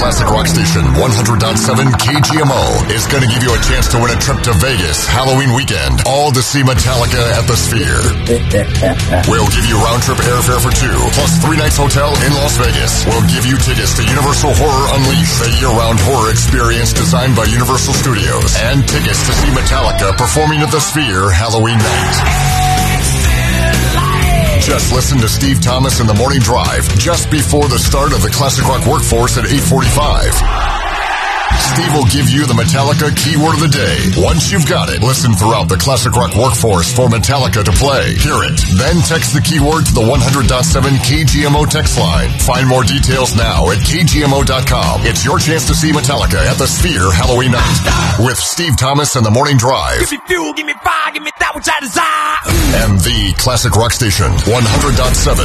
Classic Rock Station 100.7 KGMO is going to give you a chance to win a trip to Vegas Halloween weekend, all to see Metallica at the Sphere. We'll give you round-trip airfare for two, plus 3 nights hotel in Las Vegas. We'll give you tickets to Universal Horror Unleashed, a year-round horror experience designed by Universal Studios, and tickets to see Metallica performing at the Sphere Halloween night. Just listen to Steve Thomas in the Morning Drive just before the start of the Classic Rock Workforce at 8:45. Steve will give you the Metallica keyword of the day. Once you've got it, listen throughout the Classic Rock Workforce for Metallica to play. Hear it. Then text the keyword to the 100.7 KGMO text line. Find more details now at KGMO.com. It's your chance to see Metallica at the Sphere Halloween night with Steve Thomas and the Morning Drive. Give me fuel, give me fire, give me that which I desire. And the Classic Rock Station 100.7